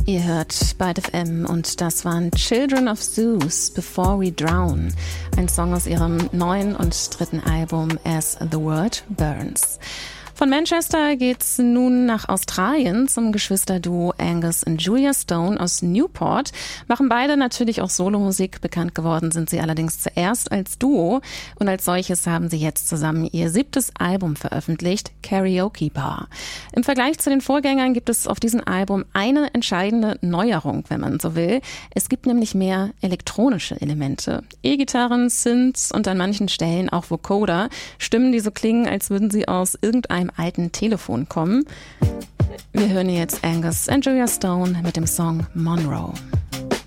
Ihr hört Byte FM und das waren Children of Zeus, Before We Drown, ein Song aus ihrem neuen und dritten Album As the World Burns. Von Manchester geht's nun nach Australien zum Geschwisterduo Angus und Julia Stone aus Newport. Machen beide natürlich auch Solomusik. Bekannt geworden sind sie allerdings zuerst als Duo. Und als solches haben sie jetzt zusammen ihr 7. Album veröffentlicht, Karaoke Bar. Im Vergleich zu den Vorgängern gibt es auf diesem Album eine entscheidende Neuerung, wenn man so will. Es gibt nämlich mehr elektronische Elemente. E-Gitarren, Synths und an manchen Stellen auch Vocoder. Stimmen, die so klingen, als würden sie aus irgendeinem alten Telefon kommen. Wir hören jetzt Angus und Julia Stone mit dem Song Monroe.